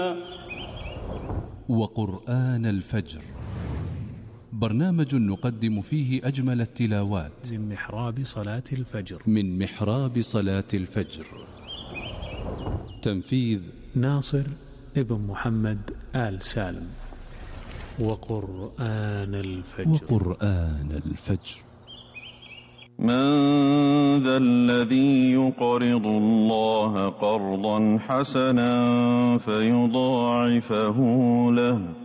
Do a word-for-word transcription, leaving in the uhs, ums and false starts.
وقرآن الفجر، برنامج نقدم فيه أجمل التلاوات من محراب صلاة الفجر من محراب صلاة الفجر. تنفيذ ناصر ابن محمد آل سالم. وقرآن الفجر وقرآن الفجر. من ذا الذي يقرض الله قرضا حسنا فيضاعفه له